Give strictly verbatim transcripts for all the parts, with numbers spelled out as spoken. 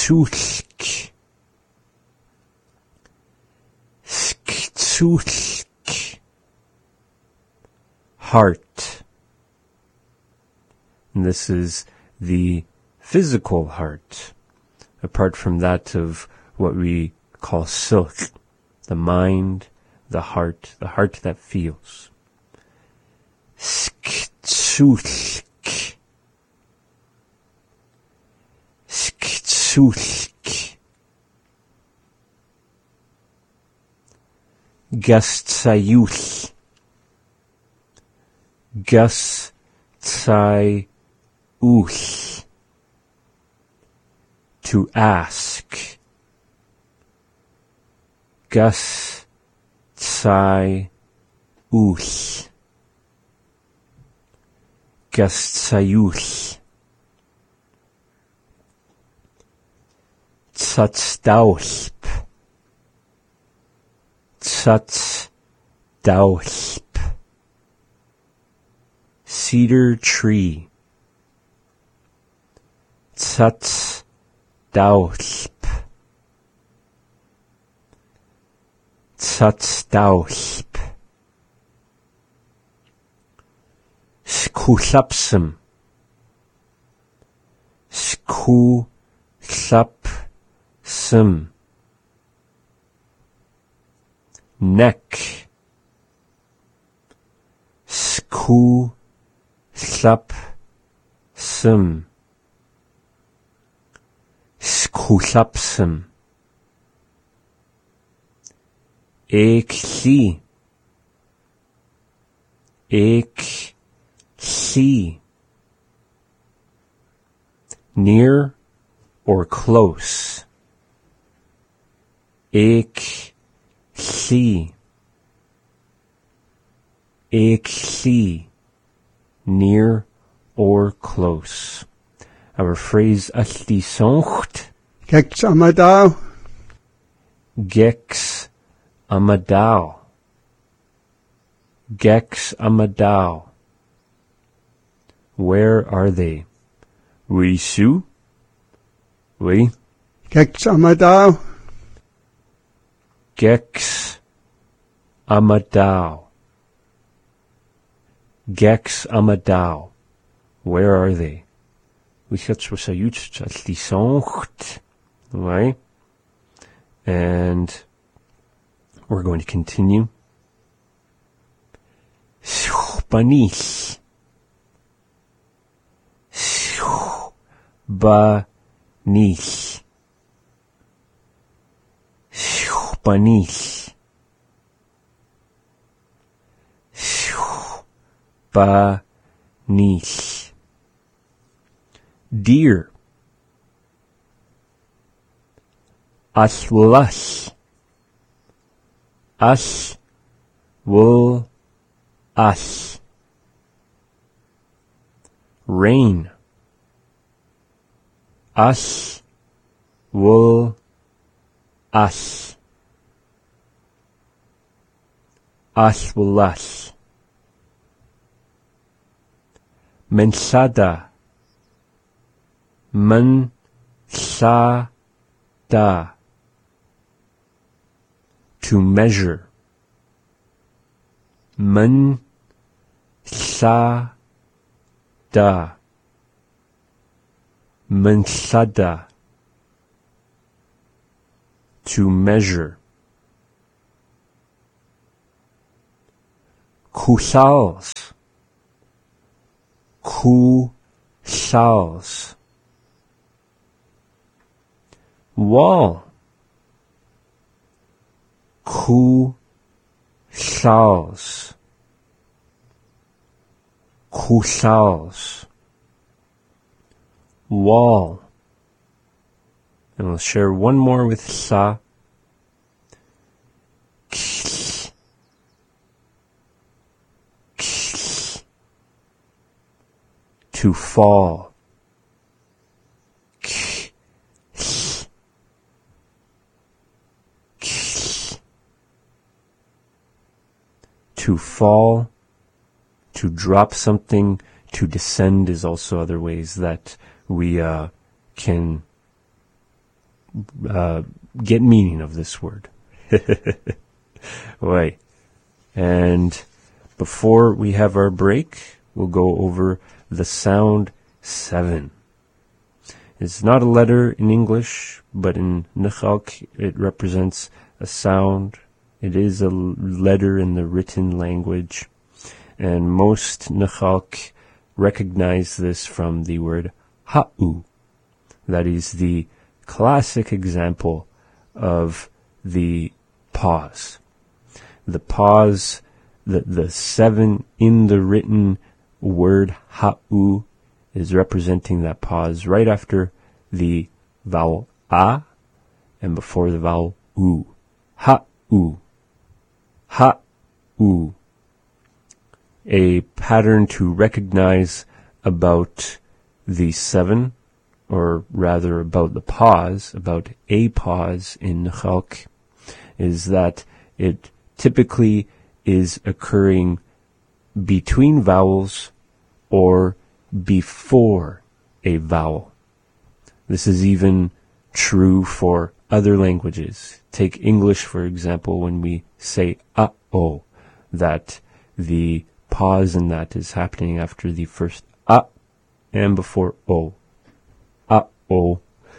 sktzulk, sktzulk, heart. And this is the physical heart, apart from that of what we call silk, the mind, the heart, the heart that feels. Sktzulk, sktzulk, gastsayul, gastsayul, to ask. Gastsayul, gastsayul. Tsatsdaulp, tsatsdaulp, cedar tree. Tsatsdaulp, tsatsdaulp. Skuhlapsum, skuhlapsum, neck. Skuhlapsum, skuhlapsum. Ekli, ekli, near or close. Ekli, ekli, near or close. Our phrase alli soncht. Gex amadau. Gex amadau. Gex amadau. Where are they? Oui, Sue? Oui? Gex amadau. Gex amadau. Gex amadau. Where are they? We get to say you soncht. Right? And we're going to continue. Banich. Banich. Banich. Banich. Deer. Ashlash. Ash will ash. Rain. Ash will ash. Ash will ash. Mensada. Mensada. To measure. Man sa da. Mansada. To measure. Kusals. Kusals. Wall. Kusals. Kusals. Wall. And we'll share one more with sa. K. K. To fall. K. K. To fall. To drop something. To descend is also other ways that we uh, can uh, get meaning of this word. Right. And before we have our break, we'll go over the sound seven. It's not a letter in English, but in Nukhalk it represents a sound. It is a letter in the written language. And most Nukhalk recognize this from the word ha'u. That is the classic example of the pause. The pause, the, the seven in the written word ha'u is representing that pause right after the vowel a and before the vowel u. Ha'u. Ha'u. A pattern to recognize about the seven, or rather about the pause, about a pause in Nukhalk, is that it typically is occurring between vowels or before a vowel. This is even true for other languages. Take English, for example, when we say uh-oh, that the pause in that is happening after the first uh and before o. Uh-oh.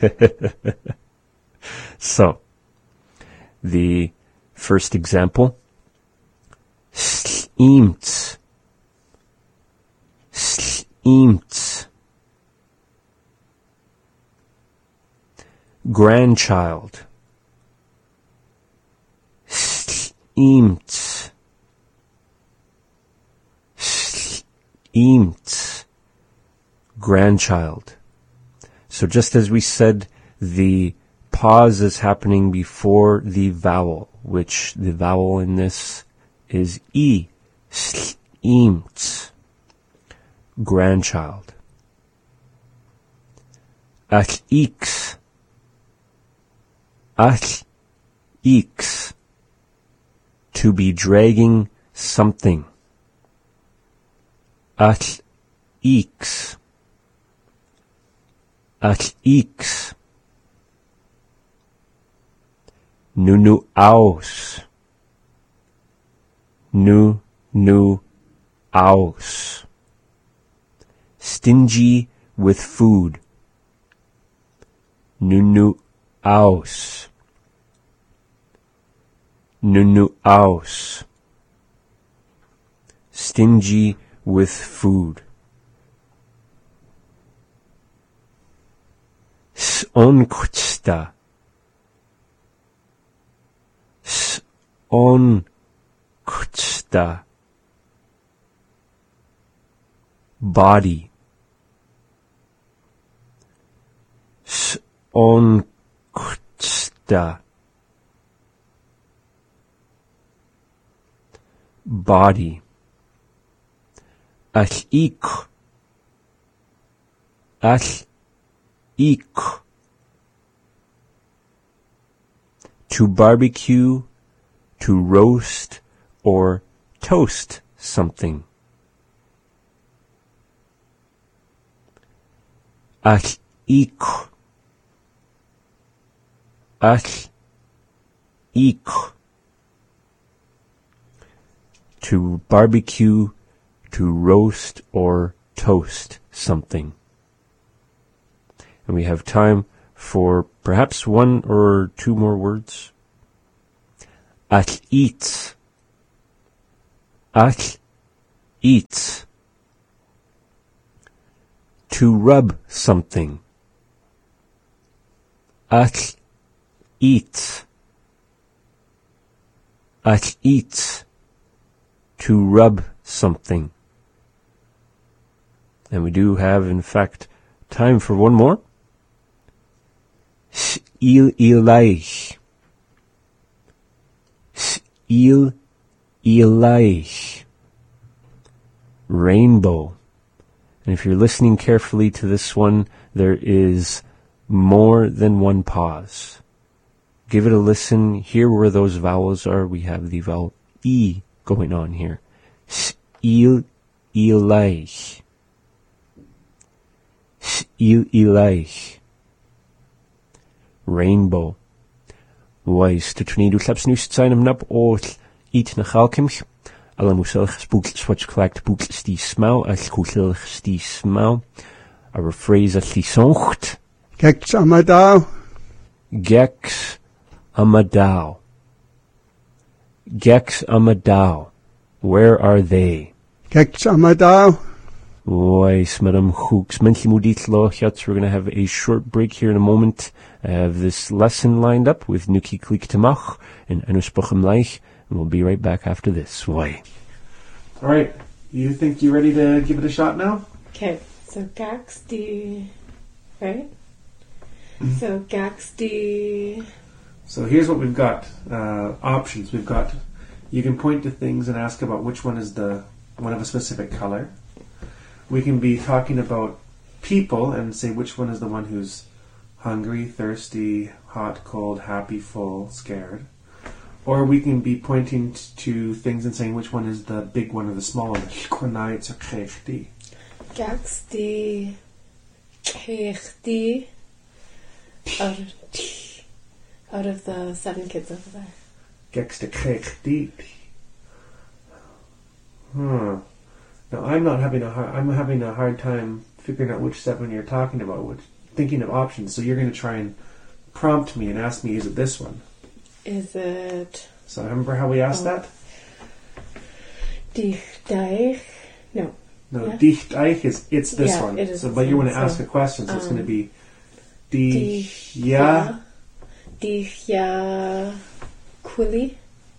So, the first example, Slimt. Slimt. Grandchild. Slimt. Slimt. Grandchild. So just as we said, the pause is happening before the vowel, which the vowel in this is E. Slimt. Grandchild. Ach-iks. Ach-iks. To be dragging something. Ach-iks. Ach-iks. Nu-nu-aus. Nu-nu-aus. Stingy with food. Nu-nu-aus. Nu-nu-aus. Stingy with food. S'onkutsta. S'onkutsta. Body. S'onkutsta. Body. Ach-ik. Ach-ik. To barbecue, to roast, or toast something. Ach-ik. Ach-ik. To barbecue, to roast, or toast something. And we have time for perhaps one or two more words. Ach-eats. Ach-eats. To rub something. Ach-eats. Ach-eats. To rub something. And we do have, in fact, time for one more. S'il ilaich. S'il ilaich. Rainbow. And if you're listening carefully to this one, there is more than one pause. Give it a listen. Hear where those vowels are. We have the vowel E going on here. S'il ilaich. S'il ilaich. rainbow. Wais de tornado slaps nu zijn hem nap oort eat na chalkimch. Alla muselch spook swatch clacked book stie smau as kuselch stie smau. A rephrase as die soncht. Gex Amadao. Gex Amadao. Gex Amadao. Where are they? Gex Amadao. Wais, madam hooks. Menchimudit lochats. We're going to have a short break here in a moment. I have this lesson lined up with Nuki Klik Tamach and Anuspochem Leich, and we'll be right back after this. Why? All right. You think you're ready to give it a shot now? Okay. So Gax D, right? Mm-hmm. So Gax D. So here's what we've got. Uh, options. We've got. You can point to things and ask about which one is the one of a specific color. We can be talking about people and say which one is the one who's hungry, thirsty, hot, cold, happy, full, scared. Or we can be pointing t- to things and saying which one is the big one or the small one. Gax D, Kech D, out, out of the seven kids over there. Gex de Kech D. Hmm. Now I'm not having a hard, I'm having a hard time figuring out which seven you're talking about. Which, thinking of options. So you're going to try and prompt me and ask me, is it this one? Is it? So remember how we asked oh. that? Dich Deich. No. No, yeah. Dich Deich is it's this yeah, one. It is so, but you want to so, ask a question, so um, it's going to be Dich Ya. Dich Ya. Quilly.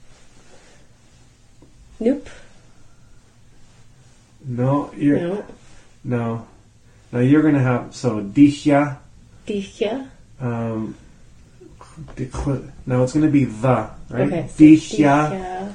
Nope. No, you're no. No. Now you're going to have so Dichya. Dichya. Um. Now it's going to be the right. Okay. So Dichya.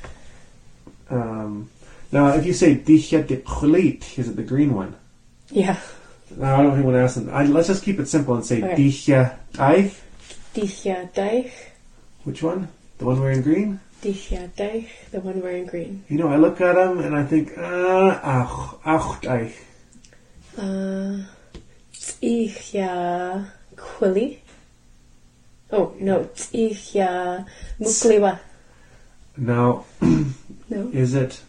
Um. Now if you say Dichya de Chlit, is it the green one? Yeah. Now I don't think want to ask them. I, let's just keep it simple and say okay. Dichya Deich. Dichya Deich. Which one? The one wearing green? Dichya Deich, the one wearing green. You know, I look at him and I think, ah, ach, ach, Deich. Uh, Dichya Quilly. Oh, no, Dichya Mukliwa. Now, no. is it,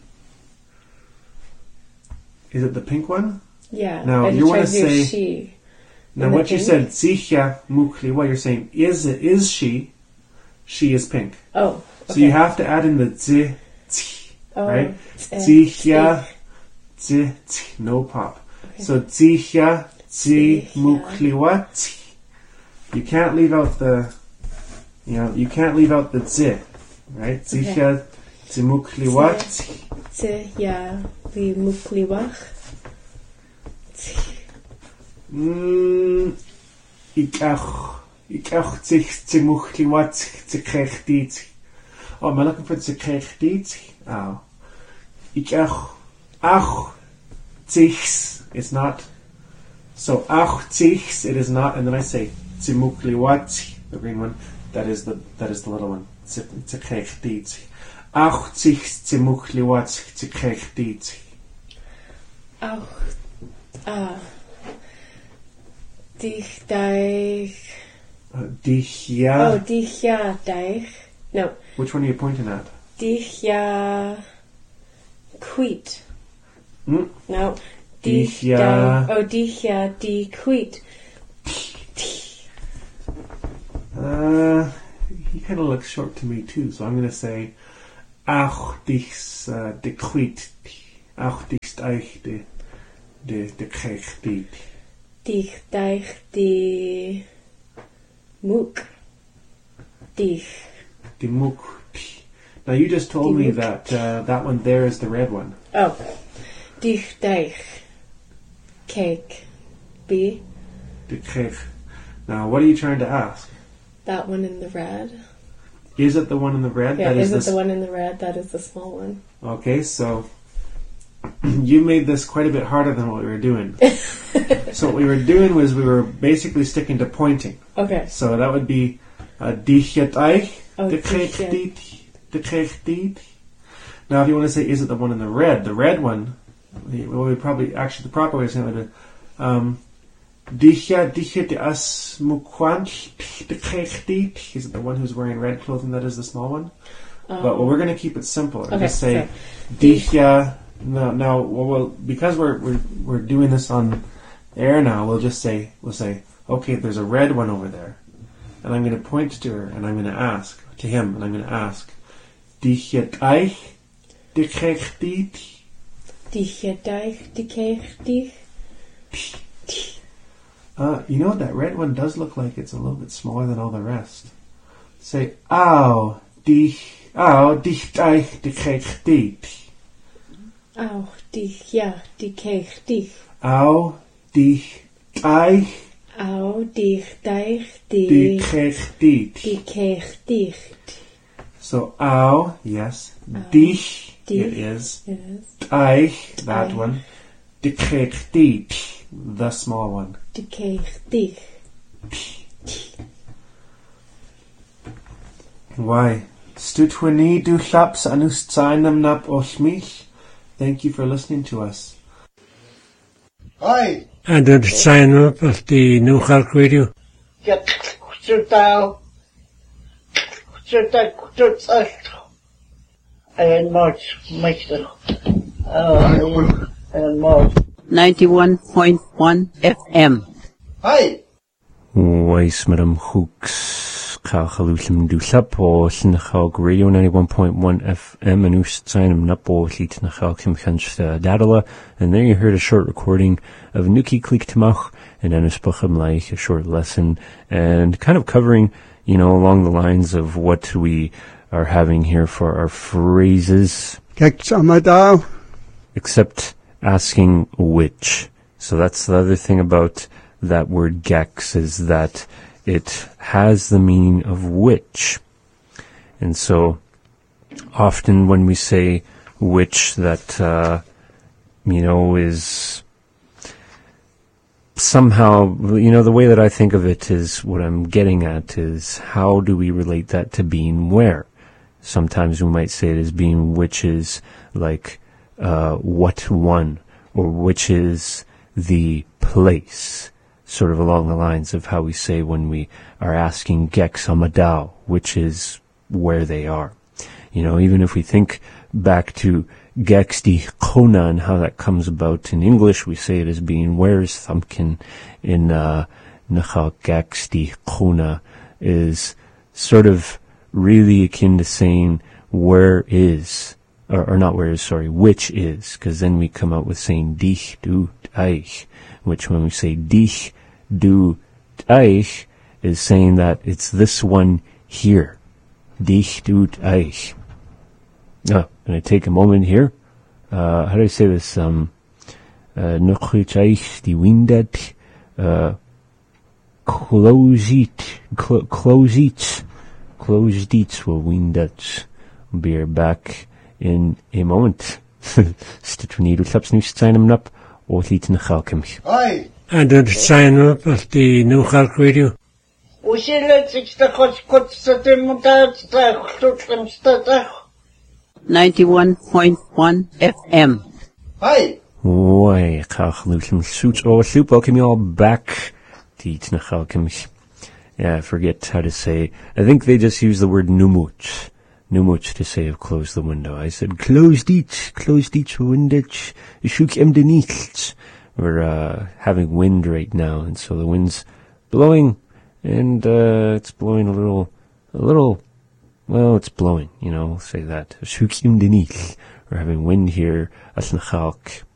is it the pink one? Yeah. Now, I you want to say, she. now what you said, Zichya Mukliwa, you're saying, is it, is she, she is pink. Oh. So okay. you have to add in the zi, zi, oh, right? Uh, Zichya, zi, zi, no pop. Okay. So Zichya, zi, mukliwa, zi. You can't leave out the, you know, you can't leave out the zi, right? Zichya, zi, mukliwa, zi. Zichya, zi, mukliwa, zi. Mm, ik ach. Ik echt zich te mochtje wat te krijgt dit. Oh, I'm looking for te krijgt dit. Oh. Ik echt ach zich. It's not. So ach zich. It is not. And then I say te mochtje wat. The green one. That is the that is the little one. Te krijgt dit. Ach zich te mochtje wat te krijgt dit. Ach. Ah. Dich Deich. Uh, Dichya. Oh, Dichya Deich. No. Which one are you pointing at? Dichya Queet. Mm. No. Dichya. Oh, Dichya Di Queet. Uh, he kind of looks short to me too, so I'm going to say Ach dich uh, de Queet. Ach dich Deich de de de Kreich dit. Dich Deich Di Mook. Dich. The Mook. Now you just told Die me Mook. that uh, that one there is the red one. Oh. Dich Deich. Cake. B. The Kreich. Now what are you trying to ask? That one in the red. Is it the one in the red? Yeah, that is, is it the one in the red? That is the small one. Okay, so you made this quite a bit harder than what we were doing. So what we were doing was we were basically sticking to pointing. Okay. So that would be uh, Dichjet Eich, Oh, de Kreich dit, de Kreich dit. Now if you want to say, is it the one in the red? The red one, well, we probably, actually the proper way of saying it would be, um, Dicha dicha de as mukwanch de kechtit. He's the one who's wearing red clothing. That is the small one. Um, But we're going to keep it simple and okay, just say so, dicha. No, no. Well, well, because we're we're we're doing this on air now, we'll just say we'll say okay. There's a red one over there, and I'm going to point to her and I'm going to ask to him and I'm going to ask dicha eich de kechtit. Dicha deich, de keich dich. Uh, you know what that red one does look like? It's a little bit smaller than all the rest. Say, ow, dich, ow, dich, deich, de keich, dich. Ow, dich, ja, de keich dich. Ow, dich, deich, Ow, dich, deich, de de, keich, dich. de keich dich. So, ow, yes, Ow, dich, dich. it is. Yes. Deich, that Deich. one. De keich, dich, the small one. De keich dich. Why? Stutwini du chaps anus tsainam nap oshmich. Thank you for listening to us. Hi, And then sign up at the New Halk Radio. get down. And much, much, uh, and much. ninety-one point one F M. Hi, Weiss Madam Hooks Kalchalusum Dusap or Sinachal Radio ninety-one point one F M and Ustainum Napo Litnachal Kim Khansta Dadala. And there you heard a short recording of Nuki Klik Tamach and Anuspacham Laich, a short lesson, and kind of covering, you know, along the lines of what we are having here for our phrases, Gex Amadao. except asking which. So that's the other thing about that word gex, is that it has the meaning of which. And so often when we say which, that, uh, you know, is somehow, you know, the way that I think of it is, what I'm getting at is, how do we relate that to being where? Sometimes we might say it as being which is like, uh, what one, or which is the place, sort of along the lines of how we say when we are asking Gex Amadao, which is where they are. You know, even if we think back to Gex di Kona and how that comes about in English, we say it as being where's thumpkin. In uh Nachal Gex di Kona is sort of really akin to saying where is, or, or not where is, sorry, which is, because then we come out with saying dich du eich, which when we say dich du eich is saying that it's this one here. Dich du eich. Oh, I'm going to take a moment here. Uh, how do I say this? Um, Nuchlich eich die windet, uh, close it, cl- close it. Closed eats will win that. We'll be back in a moment. Stitwinidu Klaps nu sign him up or Lit Nachalkim. hi. And then sign up at the New Halk Radio. Усилить их хоть хоть с этим так, тут там что-то. ninety-one point one F M. Hi, Why, Kalchalusum suits or soup. Welcome you all back to Lit Nachalkim. Yeah, I forget how to say. I think they just use the word numut. Numut to say of close the window. I said closed each, closed each windage, shuk em de nichts. We're uh, having wind right now, and so the wind's blowing, and uh, it's blowing a little, a little. Well, it's blowing. You know, we'll say that. Shuk em de nichts. We're having wind here at Nachalk.